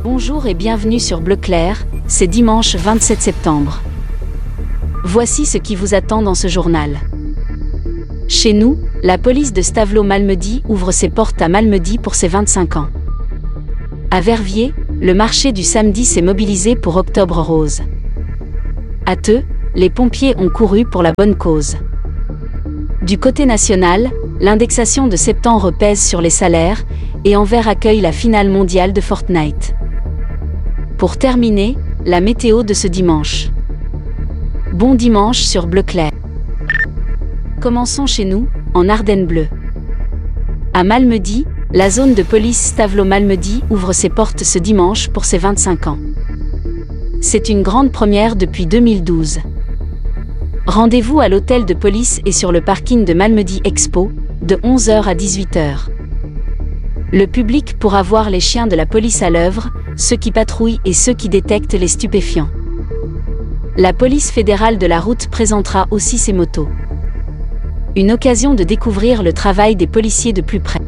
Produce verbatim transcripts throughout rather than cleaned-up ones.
Bonjour et bienvenue sur Bleu Clair, c'est dimanche vingt-sept septembre. Voici ce qui vous attend dans ce journal. Chez nous, la police de Stavelot-Malmedy ouvre ses portes à Malmedy pour ses vingt-cinq ans. À Verviers, le marché du samedi s'est mobilisé pour Octobre Rose. À Theux, les pompiers ont couru pour la bonne cause. Du côté national, l'indexation de septembre pèse sur les salaires et Anvers accueille la finale mondiale de Fortnite. Pour terminer, la météo de ce dimanche. Bon dimanche sur Bleu Clair. Commençons chez nous, en Ardennes Bleues. À Malmedy, la zone de police Stavelot-Malmedy ouvre ses portes ce dimanche pour ses vingt-cinq ans. C'est une grande première depuis deux mille douze. Rendez-vous à l'hôtel de police et sur le parking de Malmedy Expo, de onze heures à dix-huit heures. Le public pourra voir les chiens de la police à l'œuvre, ceux qui patrouillent et ceux qui détectent les stupéfiants. La police fédérale de la route présentera aussi ses motos. Une occasion de découvrir le travail des policiers de plus près.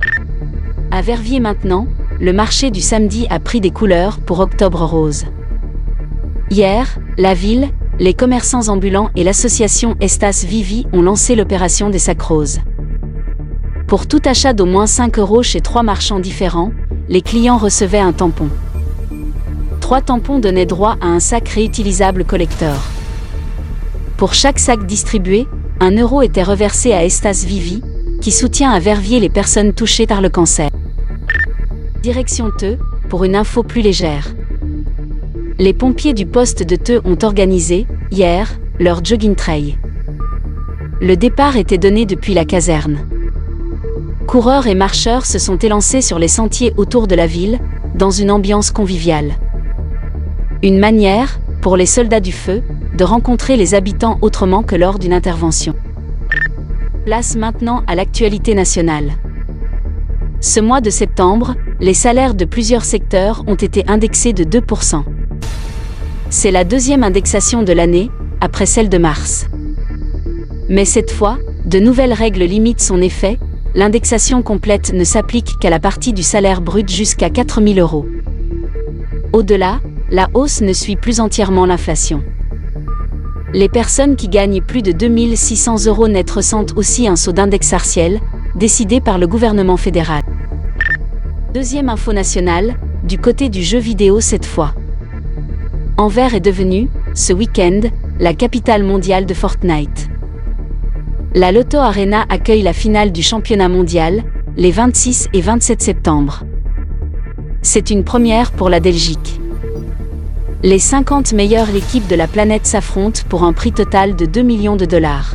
À Verviers maintenant, le marché du samedi a pris des couleurs pour Octobre Rose. Hier, la ville, les commerçants ambulants et l'association Estas Vivi ont lancé l'opération des sacs roses. Pour tout achat d'au moins cinq euros chez trois marchands différents, les clients recevaient un tampon. Trois tampons donnaient droit à un sac réutilisable collector. Pour chaque sac distribué, un euro était reversé à Estas Vivi, qui soutient à Verviers les personnes touchées par le cancer. Direction Theux, pour une info plus légère. Les pompiers du poste de Theux ont organisé, hier, leur jogging trail. Le départ était donné depuis la caserne. Coureurs et marcheurs se sont élancés sur les sentiers autour de la ville, dans une ambiance conviviale. Une manière, pour les soldats du feu, de rencontrer les habitants autrement que lors d'une intervention. Place maintenant à l'actualité nationale. Ce mois de septembre, les salaires de plusieurs secteurs ont été indexés de deux pour cent. C'est la deuxième indexation de l'année, après celle de mars. Mais cette fois, de nouvelles règles limitent son effet, l'indexation complète ne s'applique qu'à la partie du salaire brut jusqu'à quatre mille euros. Au-delà, la hausse ne suit plus entièrement l'inflation. Les personnes qui gagnent plus de deux mille six cents euros net ressentent aussi un saut d'index partiel, décidé par le gouvernement fédéral. Deuxième info nationale, du côté du jeu vidéo cette fois. Anvers est devenue, ce week-end, la capitale mondiale de Fortnite. La Loto Arena accueille la finale du championnat mondial, les vingt-six et vingt-sept septembre. C'est une première pour la Belgique. Les cinquante meilleures équipes de la planète s'affrontent pour un prix total de deux millions de dollars.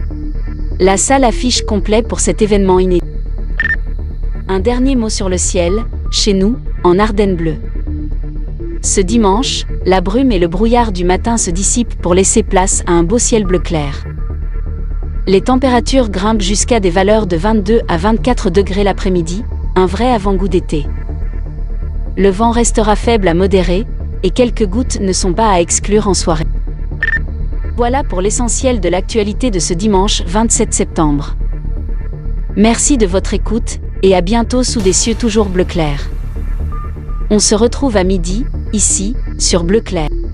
La salle affiche complet pour cet événement inédit. Un dernier mot sur le ciel, chez nous, en Ardennes Bleues. Ce dimanche, la brume et le brouillard du matin se dissipent pour laisser place à un beau ciel bleu clair. Les températures grimpent jusqu'à des valeurs de vingt-deux à vingt-quatre degrés l'après-midi, un vrai avant-goût d'été. Le vent restera faible à modéré, et quelques gouttes ne sont pas à exclure en soirée. Voilà pour l'essentiel de l'actualité de ce dimanche vingt-sept septembre. Merci de votre écoute, et à bientôt sous des cieux toujours bleu clair. On se retrouve à midi, ici, sur Bleu Clair.